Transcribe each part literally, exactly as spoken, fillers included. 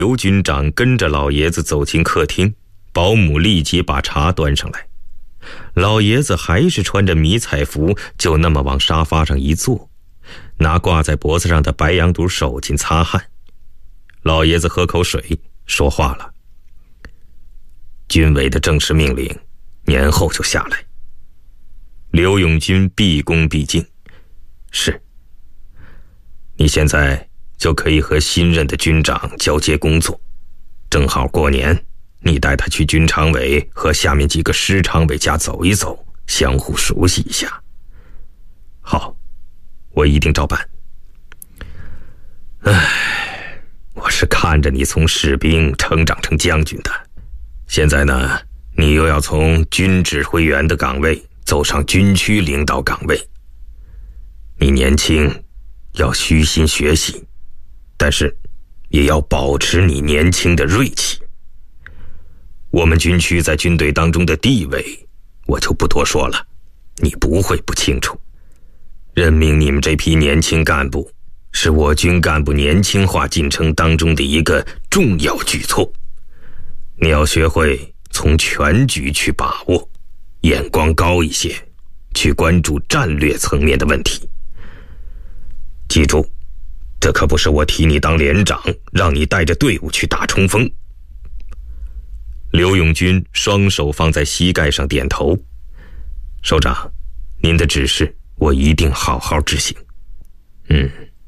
刘军长跟着老爷子走进客厅，保姆立即把茶端上来。老爷子还是穿着迷彩服，就那么往沙发上一坐，拿挂在脖子上的白羊肚手巾擦汗。老爷子喝口水，说话了：军委的正式命令年后就下来。刘永军毕恭毕敬：是。你现在就可以和新任的军长交接工作，正好过年，你带他去军常委和下面几个师常委家走一走，相互熟悉一下。好，我一定照办。唉，我是看着你从士兵成长成将军的，现在呢，你又要从军指挥员的岗位走上军区领导岗位。你年轻，要虚心学习，但是也要保持你年轻的锐气。我们军区在军队当中的地位我就不多说了，你不会不清楚。任命你们这批年轻干部是我军干部年轻化进程当中的一个重要举措，你要学会从全局去把握，眼光高一些，去关注战略层面的问题。记住，这可不是我提你当连长，让你带着队伍去打冲锋。刘永军双手放在膝盖上点头：首长，您的指示我一定好好执行。嗯，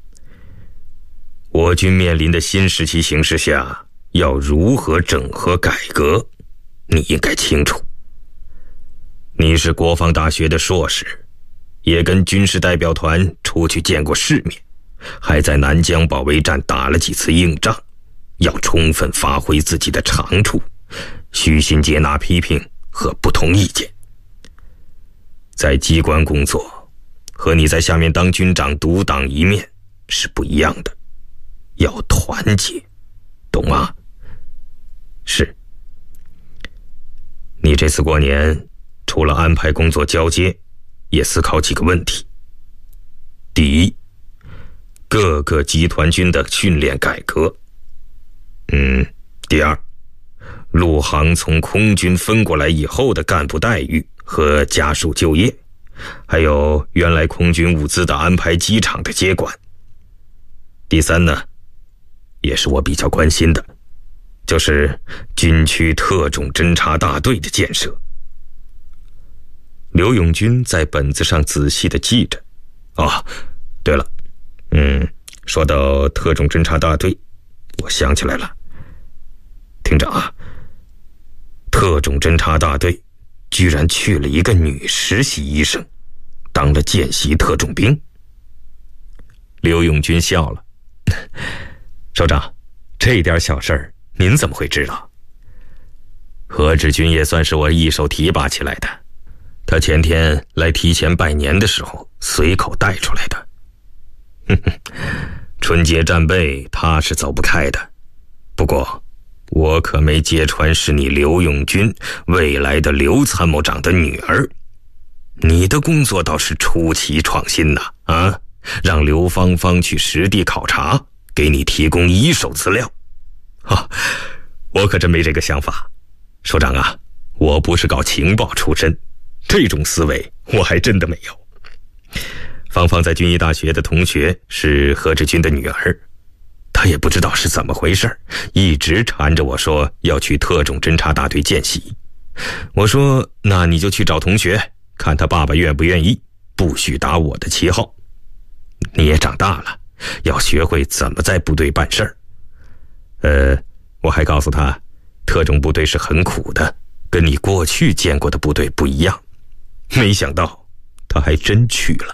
我军面临的新时期形势下，要如何整合改革，你应该清楚。你是国防大学的硕士，也跟军事代表团出去见过世面，还在南疆保卫战打了几次硬仗，要充分发挥自己的长处，虚心接纳批评和不同意见。在机关工作和你在下面当军长独当一面是不一样的，要团结，懂吗？是。你这次过年除了安排工作交接，也思考几个问题。第一，各个集团军的训练改革。嗯，第二，陆航从空军分过来以后的干部待遇和家属就业，还有原来空军物资的安排，机场的接管。第三呢，也是我比较关心的，就是军区特种侦察大队的建设。刘永军在本子上仔细地记着。哦，对了，嗯，说到特种侦察大队，我想起来了。听着啊，特种侦察大队居然去了一个女实习医生，当了见习特种兵。刘永军笑了：首长，这点小事儿您怎么会知道？何志军也算是我一手提拔起来的，他前天来提前拜年的时候随口带出来的。哼哼，春节战备他是走不开的，不过我可没揭穿是你刘永军未来的刘参谋长的女儿。你的工作倒是出奇创新呐！啊，让刘芳芳去实地考察，给你提供一手资料。啊，我可真没这个想法。首长啊，我不是搞情报出身，这种思维我还真的没有。芳芳在军医大学的同学是何志军的女儿，她也不知道是怎么回事，一直缠着我说要去特种侦察大队见习。我说那你就去找同学，看他爸爸愿不愿意，不许打我的旗号。你也长大了，要学会怎么在部队办事儿。呃，我还告诉他，特种部队是很苦的，跟你过去见过的部队不一样。没想到他还真去了。